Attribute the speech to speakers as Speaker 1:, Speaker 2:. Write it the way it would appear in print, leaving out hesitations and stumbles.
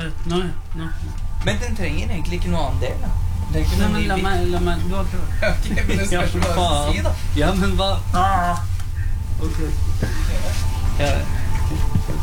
Speaker 1: Nå.
Speaker 2: Men den trenger egentlig ikke noe annen del, da. Det er ikke
Speaker 1: Nei,
Speaker 2: noe
Speaker 1: men la meg, du har klart.
Speaker 2: Ok, men det spørs hva du si, da.
Speaker 1: Ja, men hva? Ok.
Speaker 2: Ja.